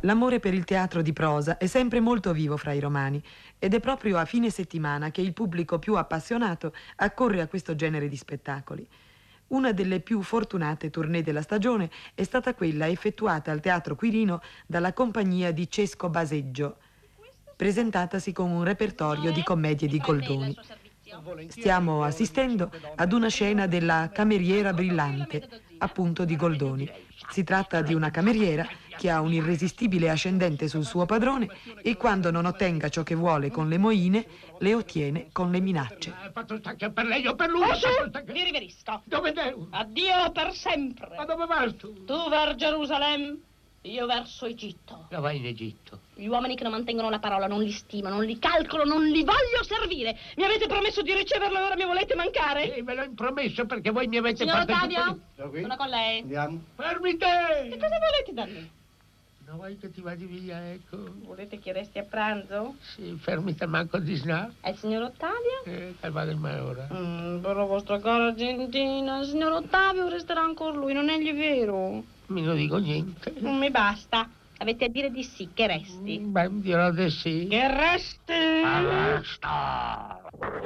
L'amore per il teatro di prosa è sempre molto vivo fra i romani ed è proprio a fine settimana che il pubblico più appassionato accorre a questo genere di spettacoli. Una delle più fortunate tournée della stagione è stata quella effettuata al Teatro Quirino dalla compagnia di Cesco Baseggio, presentatasi con un repertorio di commedie di Goldoni. Stiamo assistendo ad una scena della Cameriera Brillante, appunto di Goldoni. Si tratta di una cameriera che ha un irresistibile ascendente sul suo padrone e quando non ottenga ciò che vuole con le moine, le ottiene con le minacce. Fatto stacca per lei o per lui? Mi riverisco. Dove devo? Addio per sempre. Ma dove vai tu? Tu ver Gerusalemme, io verso Egitto. La vai in Egitto. Gli uomini che non mantengono la parola non li stimo, non li calcolo, non li voglio servire. Mi avete promesso di riceverlo e ora mi volete mancare? Sì, ve l'ho promesso perché voi mi avete Signor fatto... Ottavio, tutto... sono con lei. Andiamo. Fermi te! Che cosa volete da me? Non vuoi che ti vadi via, ecco? Volete che resti a pranzo? Sì, fermi te manco di snar. È il signor Ottavio? Che vado in me ora. Però vostra cara Argentina, il signor Ottavio resterà ancora lui, non è vero? Mi non dico niente. Non mi basta. Avete a dire di sì, che resti. Beh, dirò di sì. Che resti! Arresta!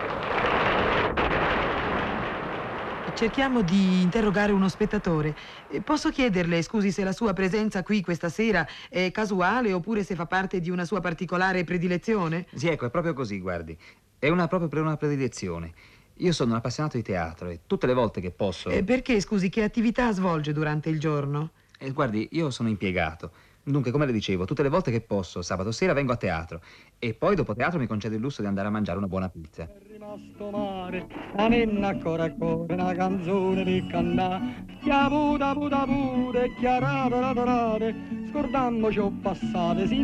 Cerchiamo di interrogare uno spettatore. Posso chiederle, scusi, se la sua presenza qui questa sera è casuale oppure se fa parte di una sua particolare predilezione? Sì, ecco, è proprio così, guardi. È proprio per una predilezione. Io sono un appassionato di teatro e tutte le volte che posso... Perché, scusi, che attività svolge durante il giorno? Guardi, io sono impiegato. Dunque, come le dicevo, tutte le volte che posso, sabato sera vengo a teatro e poi dopo teatro mi concedo il lusso di andare a mangiare una buona pizza. È rimasto mare, la nenna ancora corre, una canzone di cantà. Chiavuta puta pure, chiarata da torare, scordammoci o passate,